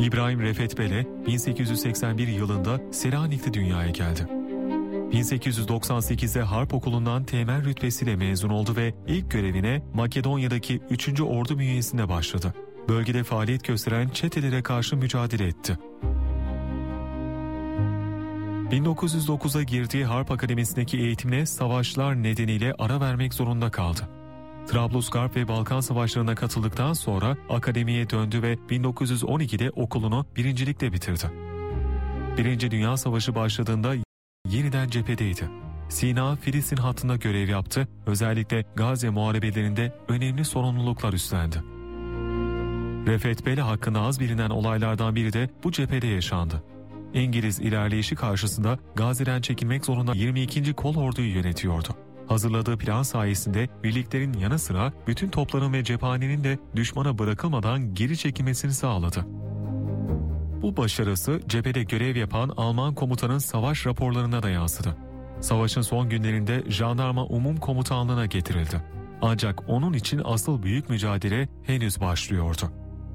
İbrahim Refet Bele 1881 yılında Selanik'te dünyaya geldi. 1898'de Harp Okulu'ndan teğmen rütbesiyle mezun oldu ve ilk görevine Makedonya'daki 3. Ordu bünyesinde başladı. Bölgede faaliyet gösteren çetelere karşı mücadele etti. 1909'a girdiği Harp Akademisi'ndeki eğitimine savaşlar nedeniyle ara vermek zorunda kaldı. Trablusgarp ve Balkan Savaşları'na katıldıktan sonra akademiye döndü ve 1912'de okulunu birincilikle bitirdi. Birinci Dünya Savaşı başladığında yeniden cephedeydi. Sina-Filistin hattında görev yaptı, özellikle Gazze muharebelerinde önemli sorumluluklar üstlendi. Refet Bele hakkında az bilinen olaylardan biri de bu cephede yaşandı. İngiliz ilerleyişi karşısında Gazze'den çekilmek zorunda 22. Kolordu'yu yönetiyordu. Hazırladığı plan sayesinde birliklerin yanı sıra bütün topların ve cephanenin de düşmana bırakılmadan geri çekilmesini sağladı. Bu başarısı cephede görev yapan Alman komutanın savaş raporlarına da yansıdı. Savaşın son günlerinde Jandarma Umum Komutanlığı'na getirildi. Ancak onun için asıl büyük mücadele henüz başlıyordu.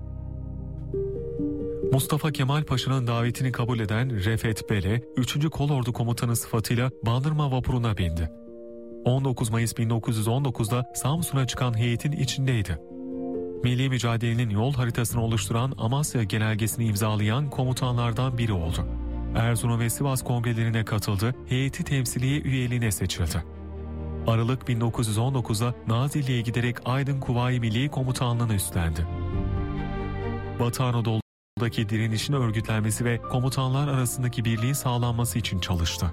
Mustafa Kemal Paşa'nın davetini kabul eden Refet Bele, 3. Kolordu Komutanı sıfatıyla Bandırma vapuruna bindi. 19 Mayıs 1919'da Samsun'a çıkan heyetin içindeydi. Milli mücadelenin yol haritasını oluşturan Amasya Genelgesi'ni imzalayan komutanlardan biri oldu. Erzurum ve Sivas kongrelerine katıldı, heyeti temsiliye üyeliğine seçildi. Aralık 1919'da Nazilli'ye giderek Aydın Kuvayi Milli Komutanlığı'nı üstlendi. Batı Anadolu'daki direnişin örgütlenmesi ve komutanlar arasındaki birliğin sağlanması için çalıştı.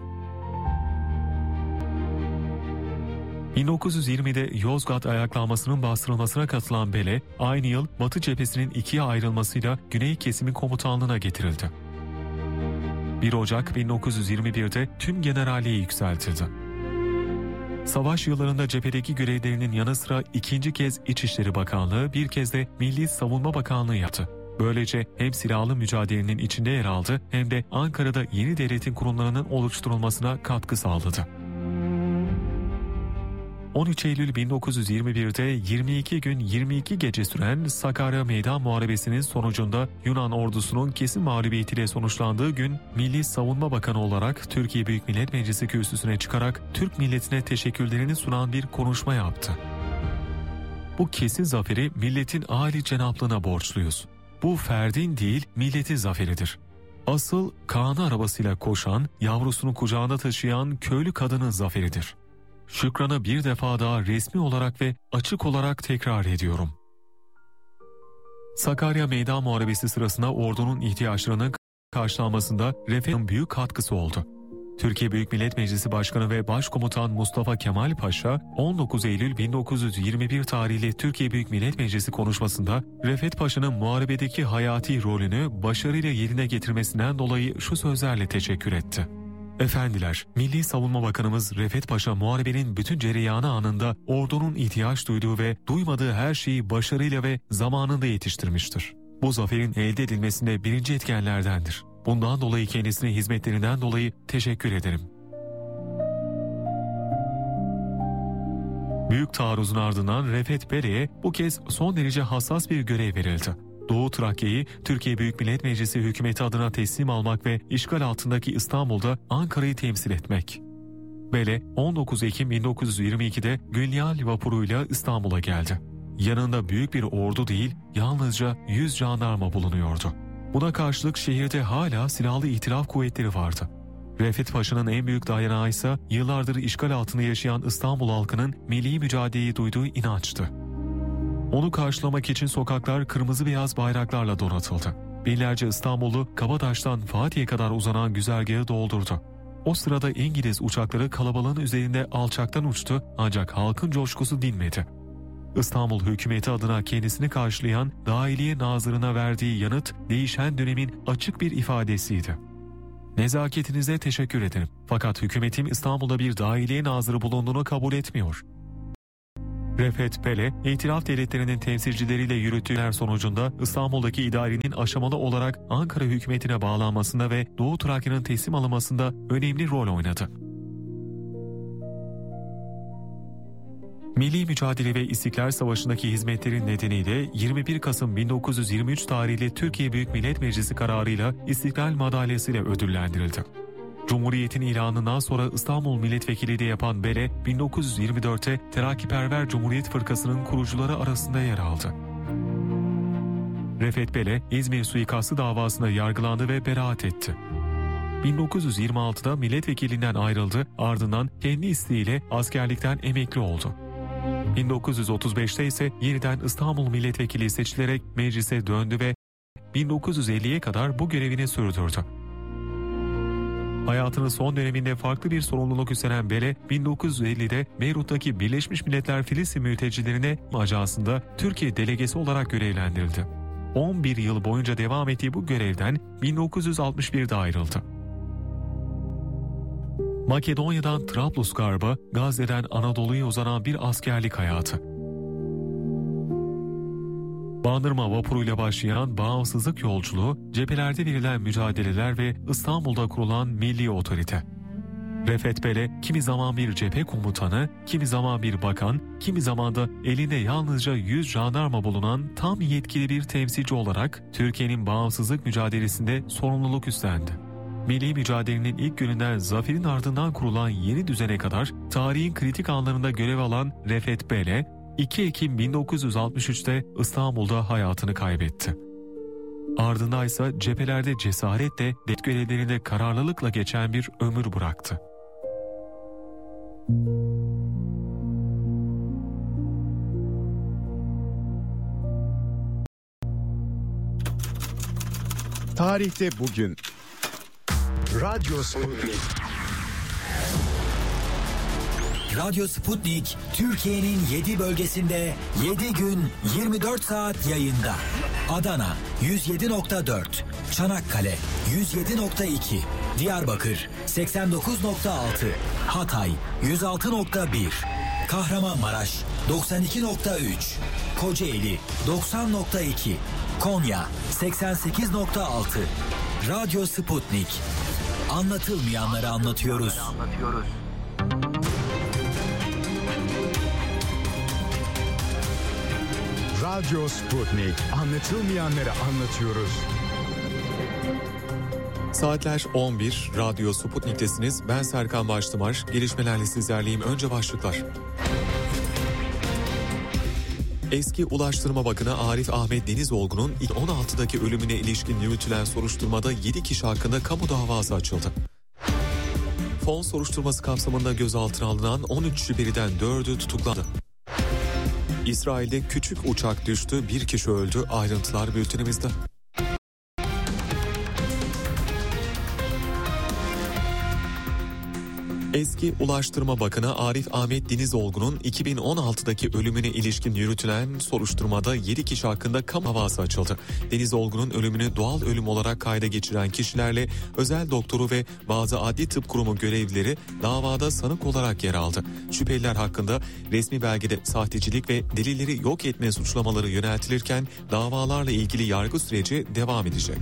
1920'de Yozgat ayaklanmasının bastırılmasına katılan Bele, aynı yıl Batı cephesinin ikiye ayrılmasıyla Güney kesimi komutanlığına getirildi. 1 Ocak 1921'de tüm generalliğe yükseltildi. Savaş yıllarında cephedeki görevlerinin yanı sıra ikinci kez İçişleri Bakanlığı, bir kez de Milli Savunma Bakanlığı yaptı. Böylece hem silahlı mücadelenin içinde yer aldı hem de Ankara'da yeni devletin kurumlarının oluşturulmasına katkı sağladı. 13 Eylül 1921'de 22 gün 22 gece süren Sakarya Meydan Muharebesi'nin sonucunda Yunan ordusunun kesin mağlubiyetiyle sonuçlandığı gün Milli Savunma Bakanı olarak Türkiye Büyük Millet Meclisi kürsüsüne çıkarak Türk milletine teşekkürlerini sunan bir konuşma yaptı. Bu kesin zaferi milletin âli cenaplığına borçluyuz. Bu ferdin değil milletin zaferidir. Asıl Kaan'ı arabasıyla koşan, yavrusunu kucağında taşıyan köylü kadının zaferidir. Şükran'a bir defa daha resmi olarak ve açık olarak tekrar ediyorum. Sakarya Meydan Muharebesi sırasında ordunun ihtiyaçlarının karşılanmasında Refet'in büyük katkısı oldu. Türkiye Büyük Millet Meclisi Başkanı ve Başkomutan Mustafa Kemal Paşa, 19 Eylül 1921 tarihli Türkiye Büyük Millet Meclisi konuşmasında Refet Paşa'nın muharebedeki hayati rolünü başarıyla yerine getirmesinden dolayı şu sözlerle teşekkür etti. Efendiler, Milli Savunma Bakanımız Refet Paşa muharebenin bütün cereyanı anında ordunun ihtiyaç duyduğu ve duymadığı her şeyi başarıyla ve zamanında yetiştirmiştir. Bu zaferin elde edilmesinde birinci etkenlerdendir. Bundan dolayı kendisine hizmetlerinden dolayı teşekkür ederim. Büyük taarruzun ardından Refet Bele'ye bu kez son derece hassas bir görev verildi. Doğu Trakya'yı Türkiye Büyük Millet Meclisi hükümeti adına teslim almak ve işgal altındaki İstanbul'da Ankara'yı temsil etmek. Bele 19 Ekim 1922'de Gülyal vapuruyla İstanbul'a geldi. Yanında büyük bir ordu değil, yalnızca 100 jandarma bulunuyordu. Buna karşılık şehirde hala silahlı ihtilaf kuvvetleri vardı. Refet Paşa'nın en büyük dayanağı ise yıllardır işgal altında yaşayan İstanbul halkının milli mücadeleyi duyduğu inançtı. Onu karşılamak için sokaklar kırmızı beyaz bayraklarla donatıldı. Binlerce İstanbullu Kabataş'tan Fatih'e kadar uzanan güzergahı doldurdu. O sırada İngiliz uçakları kalabalığın üzerinde alçaktan uçtu ancak halkın coşkusu dinmedi. İstanbul hükümeti adına kendisini karşılayan Dahiliye Nazırı'na verdiği yanıt değişen dönemin açık bir ifadesiydi. Nezaketinize teşekkür ederim. Fakat hükümetim İstanbul'da bir Dahiliye Nazırı bulunduğunu kabul etmiyor. Refet Bele, İtilaf devletlerinin temsilcileriyle yürüttüler sonucunda İstanbul'daki idarenin aşamalı olarak Ankara hükümetine bağlanmasında ve Doğu Trakya'nın teslim alınmasında önemli rol oynadı. Milli Mücadele ve İstiklal Savaşı'ndaki hizmetlerin nedeniyle 21 Kasım 1923 tarihli Türkiye Büyük Millet Meclisi kararıyla İstiklal Madalyası ile ödüllendirildi. Cumhuriyet'in ilanından sonra İstanbul Milletvekili de yapan Bele, 1924'te Terakkiperver Cumhuriyet Fırkası'nın kurucuları arasında yer aldı. Refet Bele, İzmir suikastı davasında yargılandı ve beraat etti. 1926'da milletvekilinden ayrıldı, ardından kendi isteğiyle askerlikten emekli oldu. 1935'te ise yeniden İstanbul Milletvekili seçilerek meclise döndü ve 1950'ye kadar bu görevini sürdürdü. Hayatının son döneminde farklı bir sorumluluk üstlenen Bele, 1950'de Beyrut'taki Birleşmiş Milletler Filistin Mültecilerine Ajansı'nda Türkiye delegesi olarak görevlendirildi. 11 yıl boyunca devam ettiği bu görevden 1961'de ayrıldı. Makedonya'dan Trablusgarp'a, Gazze'den Anadolu'ya uzanan bir askerlik hayatı. Bandırma vapuruyla başlayan bağımsızlık yolculuğu, cephelerde verilen mücadeleler ve İstanbul'da kurulan milli otorite. Refet Bele, kimi zaman bir cephe komutanı, kimi zaman bir bakan, kimi zaman da elinde yalnızca 100 jandarma bulunan tam yetkili bir temsilci olarak Türkiye'nin bağımsızlık mücadelesinde sorumluluk üstlendi. Milli mücadelenin ilk gününden zaferin ardından kurulan yeni düzene kadar tarihin kritik anlarında görev alan Refet Bele, 2 Ekim 1963'te İstanbul'da hayatını kaybetti. Ardından ise cephelerde cesaretle, devlet görevlerinde kararlılıkla geçen bir ömür bıraktı. Tarihte bugün. Radyo Sputnik. Radyo Sputnik, Türkiye'nin 7 bölgesinde 7 gün 24 saat yayında. Adana 107.4, Çanakkale 107.2, Diyarbakır 89.6, Hatay 106.1, Kahramanmaraş 92.3, Kocaeli 90.2, Konya 88.6. Radyo Sputnik. Anlatılmayanları anlatıyoruz. Radyo Sputnik. Anlatılmayanları anlatıyoruz. Saatler 11, Radyo Sputnik'tesiniz. Ben Serkan Baştımar. Gelişmelerle sizlerleyim. Önce başlıklar. Eski Ulaştırma Bakanı Arif Ahmet Denizolgu'nun 2016'daki ölümüne ilişkin yürütülen soruşturmada 7 kişi hakkında kamu davası açıldı. Fon soruşturması kapsamında gözaltına alınan 13 şüpheliden 4'ü tutuklandı. İsrail'de küçük uçak düştü, bir kişi öldü. Ayrıntılar bültenimizde. Eski Ulaştırma Bakanı Arif Ahmet Denizolgu'nun 2016'daki ölümüne ilişkin yürütülen soruşturmada 7 kişi hakkında kamu davası açıldı. Denizolgu'nun ölümünü doğal ölüm olarak kayda geçiren kişilerle özel doktoru ve bazı adli tıp kurumu görevlileri davada sanık olarak yer aldı. Şüpheliler hakkında resmi belgede sahtecilik ve delilleri yok etme suçlamaları yöneltilirken davalarla ilgili yargı süreci devam edecek.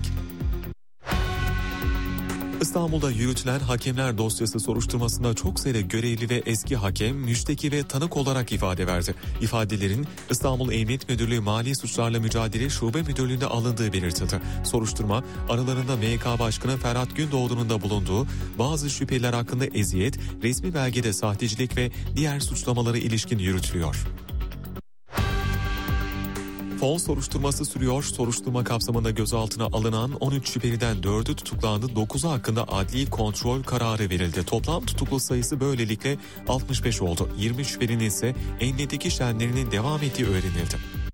İstanbul'da yürütülen hakemler dosyası soruşturmasında çok sayıda görevli ve eski hakem, müşteki ve tanık olarak ifade verdi. İfadelerin İstanbul Emniyet Müdürlüğü Mali Suçlarla Mücadele Şube Müdürlüğü'nde alındığı belirtildi. Soruşturma aralarında MYK Başkanı Ferhat Gündoğdu'nun da bulunduğu bazı şüpheliler hakkında eziyet, resmi belgede sahtecilik ve diğer suçlamalara ilişkin yürütülüyor. Fon soruşturması sürüyor. Soruşturma kapsamında gözaltına alınan 13 şüpheliden 4'ü tutuklandı. 9'u hakkında adli kontrol kararı verildi. Toplam tutuklu sayısı böylelikle 65 oldu. 20 şüphelinin ise emniyetteki işlemlerinin devam ettiği öğrenildi.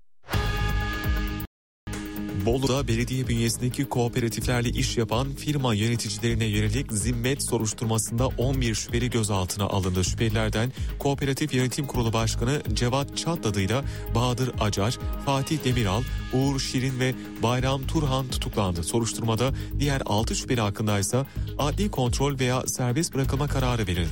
Bolu'da belediye bünyesindeki kooperatiflerle iş yapan firma yöneticilerine yönelik zimmet soruşturmasında 11 şüpheli gözaltına alındı. Şüphelilerden Kooperatif Yönetim Kurulu Başkanı Cevat Çatladı'yla Bahadır Acar, Fatih Demiral, Uğur Şirin ve Bayram Turhan tutuklandı. Soruşturmada diğer 6 şüpheli hakkında ise adli kontrol veya serbest bırakılma kararı verildi.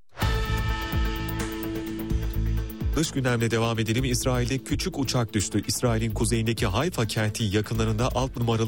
Dış gündemle devam edelim. İsrail'de küçük uçak düştü. İsrail'in kuzeyindeki Hayfa kenti yakınlarında 6 numaralı